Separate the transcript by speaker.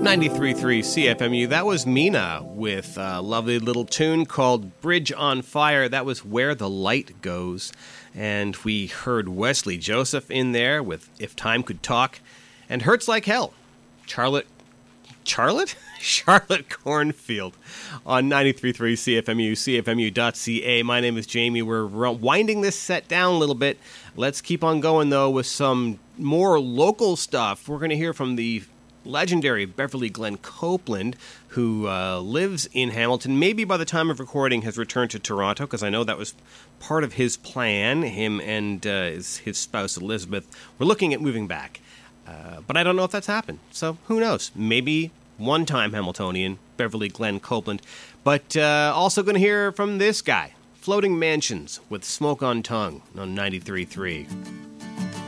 Speaker 1: 93.3 CFMU. That was Mina with a lovely little tune called Bridge on Fire. That was Where the Light Goes. And we heard Wesley Joseph in there with If Time Could Talk. And Hurts Like Hell. Charlotte Cornfield on 93.3 CFMU, CFMU.ca. My name is Jamie. We're winding this set down a little bit. Let's keep on going, though, with some more local stuff. We're going to hear from the legendary Beverly Glenn Copeland, who lives in Hamilton. Maybe by the time of recording has returned to Toronto, because I know that was part of his plan. Him and his spouse Elizabeth were looking at moving back. But I don't know if that's happened. So who knows? Maybe one-time Hamiltonian, Beverly Glenn Copeland. But also going to hear from this guy, Floating Mansions with Smoke on Tongue on 93.3.